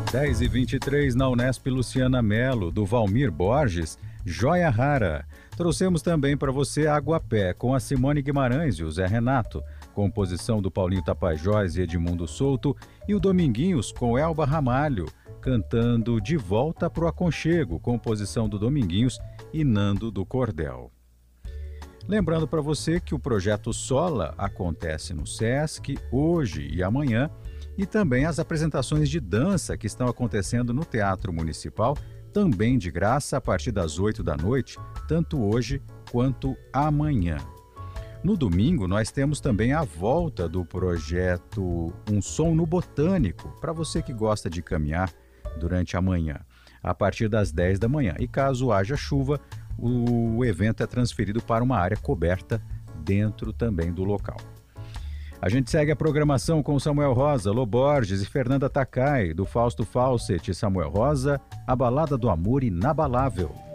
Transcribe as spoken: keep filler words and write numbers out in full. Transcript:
dez e vinte e três na Unesp Luciana Melo, do Valmir Borges, Joia Rara. Trouxemos também para você Aguapé, com a Simone Guimarães e o Zé Renato, composição do Paulinho Tapajós e Edmundo Souto, e o Dominguinhos com Elba Ramalho, cantando De Volta pro Aconchego, composição do Dominguinhos e Nando do Cordel. Lembrando para você que o projeto Sola acontece no Sesc hoje e amanhã, e também as apresentações de dança que estão acontecendo no Teatro Municipal, também de graça a partir das oito da noite, tanto hoje quanto amanhã. No domingo, nós temos também a volta do projeto Um Som no Botânico, para você que gosta de caminhar durante a manhã, a partir das dez da manhã. E caso haja chuva, o evento é transferido para uma área coberta dentro também do local. A gente segue a programação com Samuel Rosa, Lô Borges e Fernanda Takai, do Fausto Fawcett e Samuel Rosa, A Balada do Amor Inabalável.